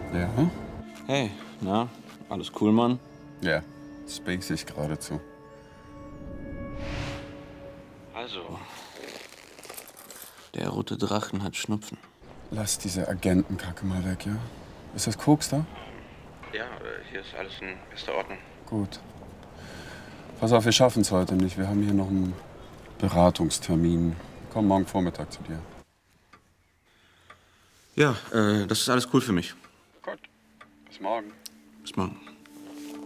Ja? Hey, na, alles cool, Mann? Ja, spacig geradezu. Also, der rote Drachen hat Schnupfen. Lass diese Agentenkacke mal weg, ja? Ist das Koks da? Ja, hier ist alles in bester Ordnung. Gut. Pass auf, wir schaffen es heute nicht. Wir haben hier noch einen Beratungstermin. Komm morgen Vormittag zu dir. Ja, das ist alles cool für mich. Gut. Bis morgen. Bis morgen.